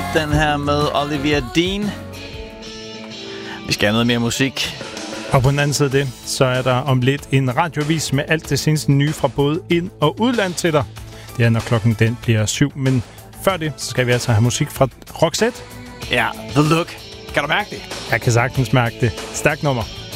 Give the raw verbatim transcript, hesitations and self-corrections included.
den her med Olivia Dean. Vi skal have noget mere musik. Og på den anden side af det, så er der om lidt en radioavis med alt det seneste nye fra både ind- og udland til dig. Det er, når klokken den bliver syv. Men før det, så skal vi altså have musik fra Roxette. Ja, The Look. Kan du mærke det? Jeg kan sagtens mærke det. Stærkt nummer.